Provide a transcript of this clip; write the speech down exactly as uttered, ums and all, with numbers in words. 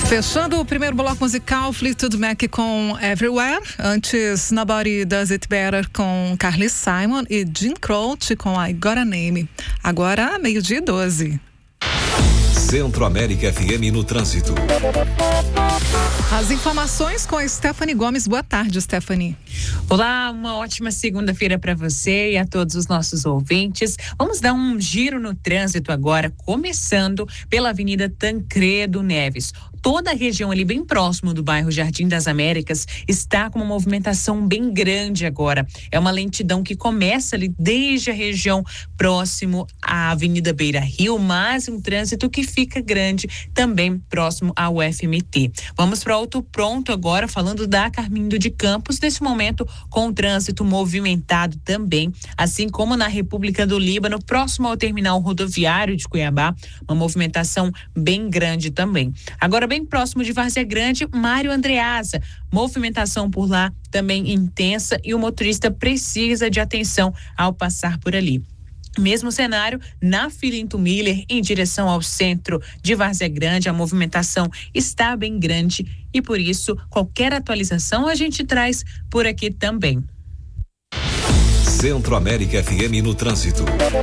Fechando o primeiro bloco musical, Fleetwood Mac com Everywhere. Antes, Nobody Does It Better com Carly Simon e Jim Croce com I Got a Name. Agora, meio-dia e doze. Centro América F M no trânsito. As informações com a Stephanie Gomes. Boa tarde, Stephanie. Olá, uma ótima segunda-feira para você e a todos os nossos ouvintes. Vamos dar um giro no trânsito agora, começando pela Avenida Tancredo Neves. Toda a região ali bem próximo do bairro Jardim das Américas está com uma movimentação bem grande agora. É uma lentidão que começa ali desde a região próximo à Avenida Beira Rio, mas um trânsito que fica grande também próximo ao F M T. Vamos para Auto Pronto agora, falando da Carmindo de Campos, nesse momento com o trânsito movimentado também, assim como na República do Líbano, próximo ao terminal rodoviário de Cuiabá, uma movimentação bem grande também. Agora, bem próximo de Várzea Grande, Mário Andreasa, movimentação por lá também intensa e o motorista precisa de atenção ao passar por ali. Mesmo cenário na Filinto Miller, em direção ao centro de Várzea Grande, a movimentação está bem grande e por isso qualquer atualização a gente traz por aqui também. Centro América F M no trânsito.